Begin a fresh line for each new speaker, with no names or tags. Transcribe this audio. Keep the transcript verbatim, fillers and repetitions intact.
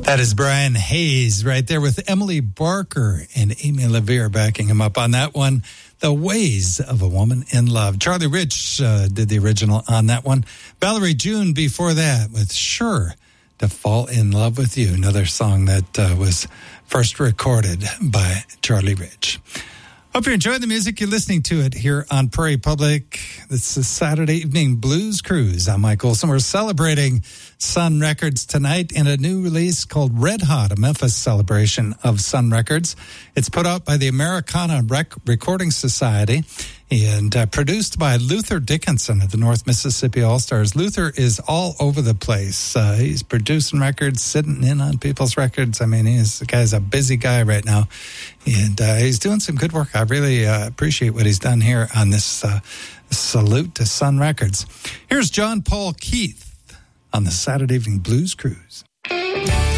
That is Brian Hayes right there with Emily Barker and Amy LaVere backing him up on that one. The Ways of a Woman in Love. Charlie Rich uh, did the original on that one. Valerie June before that with Sure to Fall in Love with You. Another song that uh, was first recorded by Charlie Rich. Hope you're enjoying the music. You're listening to it here on Prairie Public. It's a Saturday evening blues cruise. I'm Mike Olson. We're celebrating Sun Records tonight in a new release called Red Hot, a Memphis celebration of Sun Records. It's put out by the Americana Rec- Recording Society and uh, produced by Luther Dickinson of the North Mississippi All-Stars. Luther is all over the place. Uh, he's producing records, sitting in on people's records. I mean, he's, the guy's a busy guy right now, and uh, he's doing some good work. I really uh, appreciate what he's done here on this uh, salute to Sun Records. Here's John Paul Keith on the Saturday Evening Blues Cruise.